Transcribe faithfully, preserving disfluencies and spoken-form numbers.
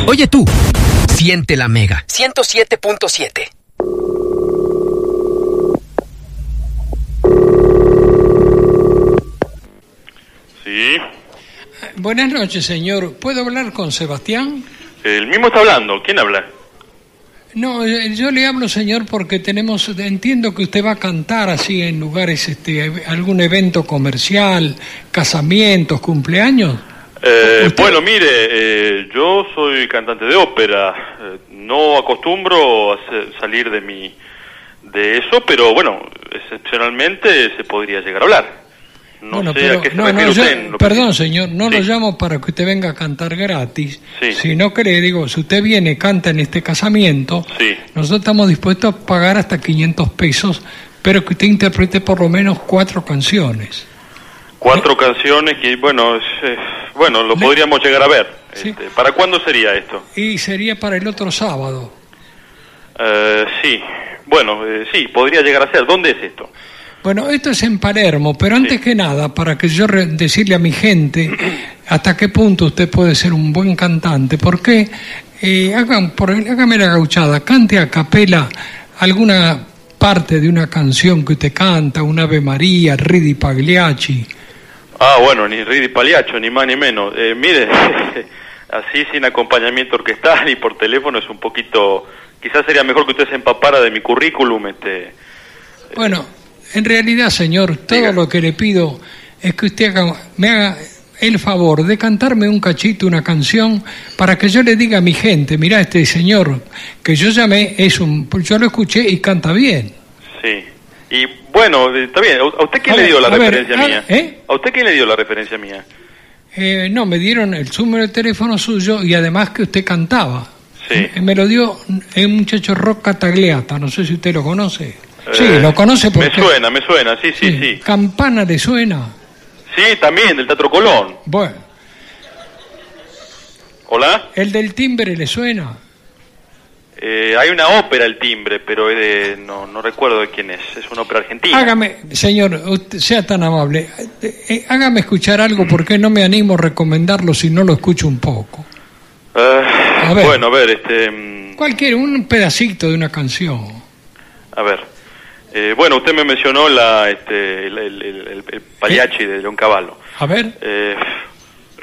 Oye tú, siente la Mega ciento siete punto siete. Sí. Buenas noches, señor. ¿Puedo hablar con Sebastián? El mismo está hablando. ¿Quién habla? No, yo le hablo, señor, porque tenemos, entiendo que usted va a cantar así en lugares, este, algún evento comercial, casamientos, cumpleaños. Eh, ¿Usted? bueno, mire, eh, yo soy cantante de ópera. Eh, no acostumbro a hacer- salir de mi de eso, pero bueno, excepcionalmente se podría llegar a hablar. No Bueno, sé pero, a qué se no, refiere no, yo- usted en lo perdón, que- señor, no Sí. lo llamo para que usted venga a cantar gratis, Sí. sino que le digo, si usted viene y canta en este casamiento, Sí. nosotros estamos dispuestos a pagar hasta quinientos pesos, pero que usted interprete por lo menos cuatro canciones. Cuatro canciones que, bueno, es, eh, bueno, lo Le- podríamos llegar a ver. Sí. Este, ¿para cuándo sería esto? Y sería para el otro sábado. Eh, sí, bueno, eh, sí, podría llegar a ser. ¿Dónde es esto? Bueno, esto es en Palermo, pero antes Sí. que nada, para que yo re- decirle a mi gente hasta qué punto usted puede ser un buen cantante, porque eh, hagan, por, hágame la gauchada, cante a capela alguna parte de una canción que usted canta, un Ave María, Ridi Pagliacci. Ah, bueno, ni Ridi Pagliaccio, ni más ni menos. Eh, mire, así sin acompañamiento orquestal y por teléfono es un poquito... Quizás sería mejor que usted se empapara de mi currículum. Este, Bueno, en realidad, señor, todo Diga. lo que le pido es que usted haga- me haga el favor de cantarme un cachito, una canción, para que yo le diga a mi gente, mirá, este señor que yo llamé, es un, yo lo escuché y canta bien. sí. Y bueno, eh, está bien. ¿A usted quién A le ver, dio la a ver, referencia a- mía? ¿eh? ¿A usted quién le dio la referencia mía? Eh, no, me dieron el número de teléfono suyo y además que usted cantaba. Sí. Me, me lo dio un muchacho Rocca Tagliata, no sé si usted lo conoce. Sí, Eh, lo conoce porque... Me suena, me suena, sí, sí, sí. Campana le suena. Sí, también, del Teatro Colón. Bueno, ¿Hola? el del timbre le suena. Eh, hay una ópera, El Timbre, pero es de, no, no recuerdo de quién es. Es una ópera argentina. Hágame, señor, usted sea tan amable, eh, eh, hágame escuchar algo porque no me animo a recomendarlo si no lo escucho un poco. Eh, A ver. Bueno, a ver, este... mm, Cualquier, un pedacito de una canción. A ver. Eh, bueno, usted me mencionó la, este, el, el, el, el- el Pagliacci de León Cavallo. A ver, Eh,